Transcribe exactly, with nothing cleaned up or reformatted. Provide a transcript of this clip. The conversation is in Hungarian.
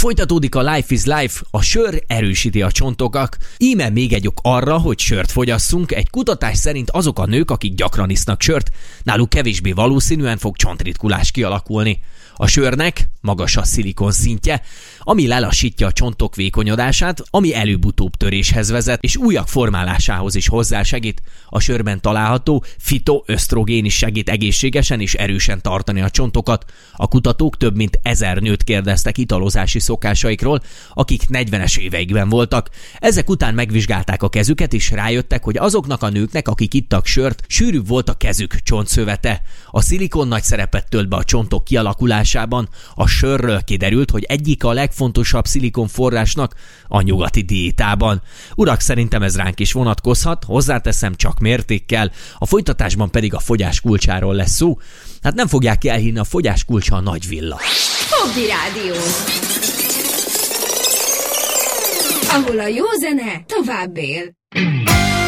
Folytatódik a Life is Life, a sör erősíti a csontokat. Íme még egy ok arra, hogy sört fogyasszunk. Egy kutatás szerint azok a nők, akik gyakran isznak sört, náluk kevésbé valószínűen fog csontritkulás kialakulni. A sörnek magas a szilikon szintje, ami lelassítja a csontok vékonyodását, ami előbb-utóbb töréshez vezet, és ujjak formálásához is hozzásegít. A sörben található fitoösztrogén is segít egészségesen és erősen tartani a csontokat. A kutatók több mint ezer nőt kérdeztek italozási szokásaikról, akik negyvenes éveikben voltak. Ezek után megvizsgálták a kezüket, és rájöttek, hogy azoknak a nőknek, akik ittak sört, sűrűbb volt a kezük csontszövete. A szilikon nagy szerepet tölt be a csontok kialakulásában. A sörről kiderült, hogy egyik a legfontosabb szilikon forrásnak a nyugati diétában. Urak, szerintem ez ránk is vonatkozhat, hozzáteszem, csak mértékkel, a folytatásban pedig a fogyás kulcsáról lesz szó. Hát nem fogják elhinni, a fogyás kulcsa a nagy villa. Fogdi Rádió, ahol a jó zene tovább él.